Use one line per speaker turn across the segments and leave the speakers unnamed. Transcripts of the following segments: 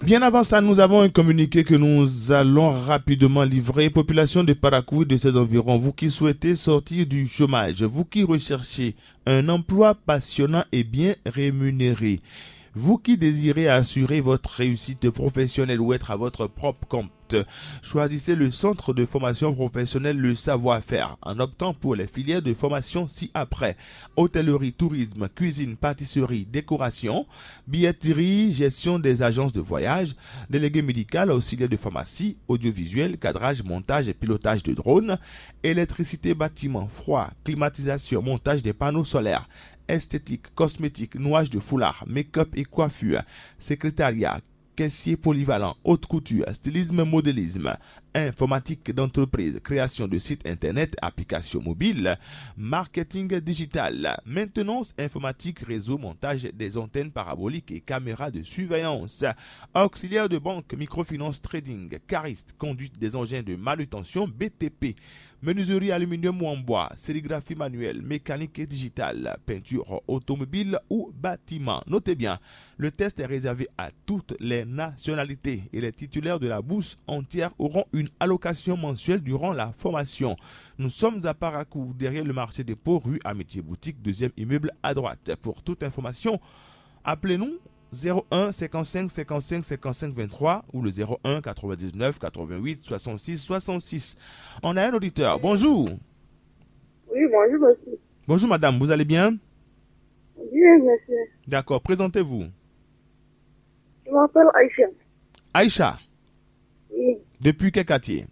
Bien avant ça, nous avons un communiqué que nous allons rapidement livrer. Population de Parakou et de ses environs, vous qui souhaitez sortir du chômage, vous qui recherchez un emploi passionnant et bien rémunéré, vous qui désirez assurer votre réussite professionnelle ou être à votre propre compte, choisissez le centre de formation professionnelle Le Savoir-faire en optant pour les filières de formation ci-après: hôtellerie, tourisme, cuisine, pâtisserie, décoration, billetterie, gestion des agences de voyage, délégué médical, auxiliaire de pharmacie, audiovisuel, cadrage, montage et pilotage de drones, électricité, bâtiment, froid, climatisation, montage des panneaux solaires, esthétique, cosmétique, nouage de foulard, make-up et coiffure, secrétariat, caissier polyvalent, haute couture, stylisme, modélisme, informatique d'entreprise, création de sites internet, applications mobiles, marketing digital, maintenance informatique, réseau, montage des antennes paraboliques et caméras de surveillance, auxiliaire de banque, microfinance, trading, cariste, conduite des engins de manutention, BTP, menuiserie aluminium ou en bois, sérigraphie manuelle, mécanique et digitale, peinture automobile ou bâtiment. Notez bien, le test est réservé à toutes les nationalités et les titulaires de la bourse entière auront une allocation mensuelle durant la formation. Nous sommes à Parakou, derrière le marché des pots, rue Amitié Boutique, deuxième immeuble à droite. Pour toute information, appelez-nous 01 55 55 55 23 ou le 01 99 88 66 66. On a un auditeur. Bonjour.
Oui, bonjour, monsieur.
Bonjour madame, vous allez bien?
Bien, monsieur.
D'accord, présentez-vous.
Je m'appelle Aïcha.
Aïcha,
Oui,
depuis quel quartier?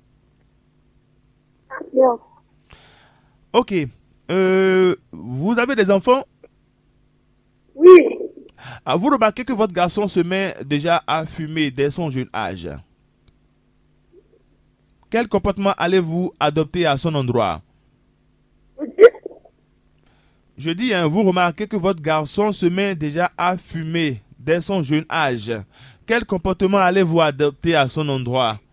bien.
Ok. Vous avez des enfants?
Oui,
Ah, vous remarquez que votre garçon se met déjà à fumer dès son jeune âge. Quel comportement allez-vous adopter à son endroit?
vous dites,
Je dis, hein, vous remarquez que votre garçon se met déjà à fumer dès son jeune âge. Quel comportement allez-vous adopter à son endroit?